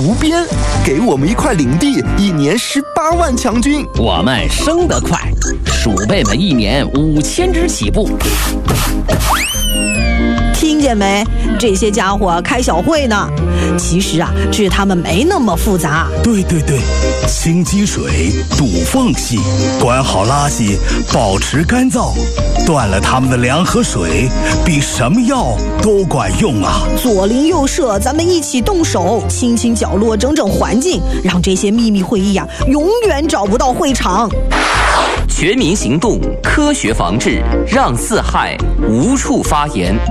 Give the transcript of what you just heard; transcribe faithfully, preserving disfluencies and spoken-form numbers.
无边，给我们一块领地，一年十八万强军。 我们生得快，鼠辈们一年五千只起步。 听见没？这些家伙开小会呢。其实啊，治他们没那么复杂。 对对对，清积水，堵缝隙，管好垃圾，保持干燥，断了他们的粮和水，比什么药都管用啊！ 左邻右舍，咱们一起动手，清清角落，整整环境，让这些秘密会议啊，永远找不到会场。 全民行动，科学防治，让四害无处发言。